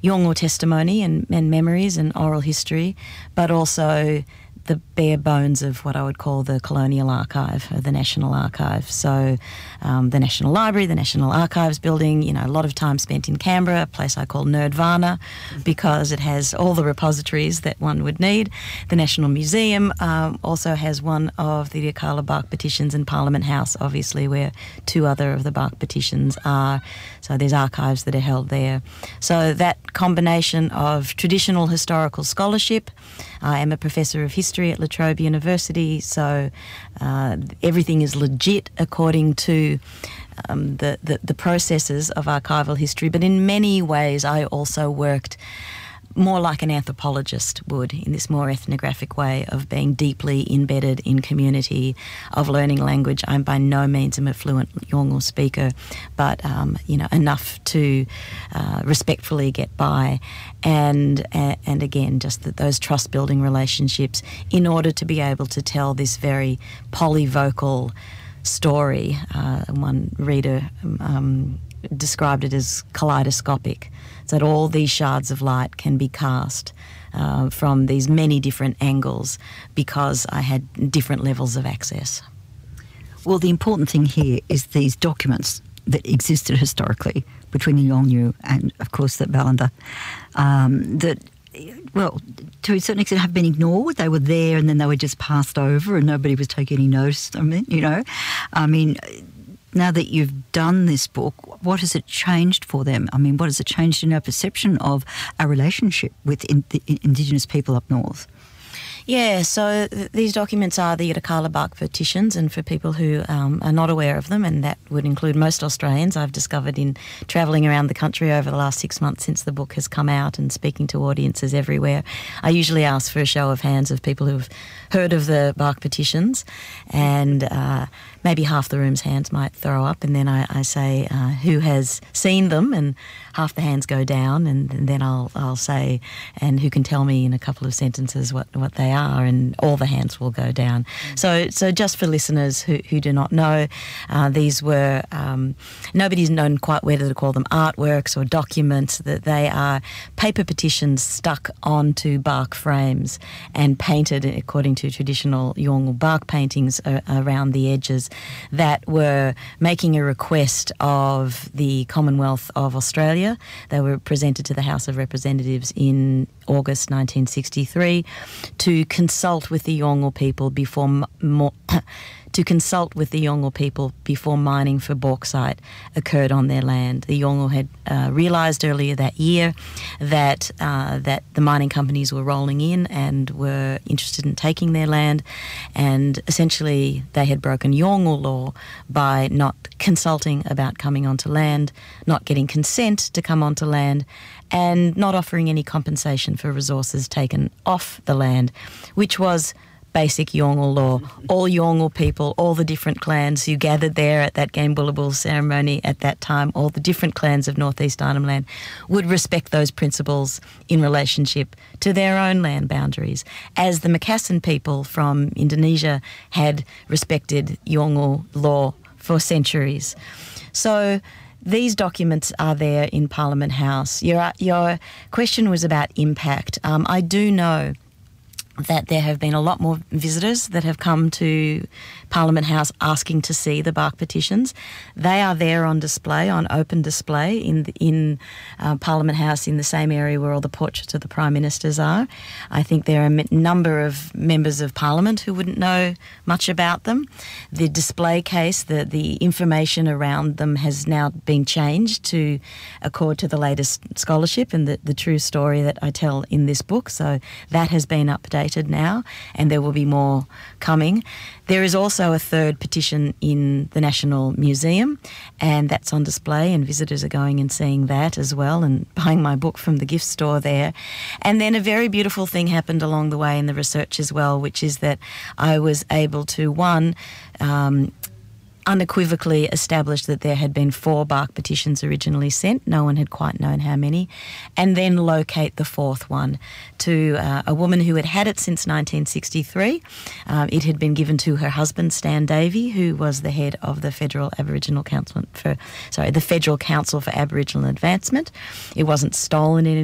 Yolngu testimony and memories and oral history, but also the bare bones of what I would call the colonial archive, or the National Archive. So the National Library, the National Archives building, a lot of time spent in Canberra, a place I call Nerdvana, because it has all the repositories that one would need. The National Museum also has one of the Yirrkala bark petitions, in Parliament House, obviously, where two other of the bark petitions are. So there's archives that are held there. So that combination of traditional historical scholarship. I am a professor of history at La Trobe University, so everything is legit according to the processes of archival history. But in many ways, I also worked more like an anthropologist would, in this more ethnographic way of being deeply embedded in community, of learning language. I'm by no means a fluent Yolngu speaker, but enough to respectfully get by, and again, just those trust building relationships in order to be able to tell this very polyvocal story. One reader described it as kaleidoscopic, so that all these shards of light can be cast from these many different angles because I had different levels of access. Well, the important thing here is these documents that existed historically between the Yolngu and, of course, the Balanda, that, well, to a certain extent have been ignored. They were there and then they were just passed over and nobody was taking any notice. Now that you've done this book, what has it changed for them? I mean, what has it changed in our perception of our relationship with the Indigenous people up north? Yeah, so these documents are the Yirrkala bark petitions, and for people who are not aware of them, and that would include most Australians, I've discovered in travelling around the country over the last 6 months since the book has come out and speaking to audiences everywhere, I usually ask for a show of hands of people who've heard of the bark petitions, and maybe half the room's hands might throw up, and then I say who has seen them, and half the hands go down, and then I'll say, and who can tell me in a couple of sentences what they are, and all the hands will go down. So just for listeners who do not know, these were, nobody's known quite whether to call them artworks or documents, that they are paper petitions stuck onto bark frames and painted according to traditional Yolngu bark paintings around the edges, that were making a request of the Commonwealth of Australia. They were presented to the House of Representatives in August 1963 to consult with the Yolngu people before mining for bauxite occurred on their land. The Yolngu had realised earlier that year that the mining companies were rolling in and were interested in taking their land, and essentially they had broken Yolngu law by not consulting about coming onto land, not getting consent to come onto land, and not offering any compensation for resources taken off the land, which was basic Yolngu law. All Yolngu people, all the different clans who gathered there at that Game-Bullabul ceremony at that time, all the different clans of Northeast Arnhem Land, would respect those principles in relationship to their own land boundaries, as the Macassan people from Indonesia had respected Yolngu law for centuries. So these documents are there in Parliament House. Your question was about impact. I do know that there have been a lot more visitors that have come to Parliament House asking to see the bark petitions. They are there on display, on open display in Parliament House, in the same area where all the portraits of the Prime Ministers are. I think there are a number of members of Parliament who wouldn't know much about them. The display case, the information around them has now been changed to accord to the latest scholarship and the true story that I tell in this book. So that has been updated now, and there will be more coming. There is also a third petition in the National Museum, and that's on display, and visitors are going and seeing that as well and buying my book from the gift store there. And then a very beautiful thing happened along the way in the research as well, which is that I was able to, unequivocally established that there had been 4 bark petitions originally sent. No one had quite known how many. And then locate the 4th one to a woman who had had it since 1963. It had been given to her husband, Stan Davey, who was the head of the Federal Council for Aboriginal Advancement. It wasn't stolen in